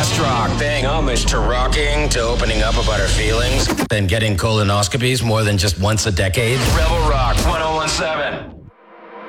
best rock. Paying homage to rocking, to opening up about our feelings, then getting colonoscopies more than just once a decade. Rebel Rock 1017.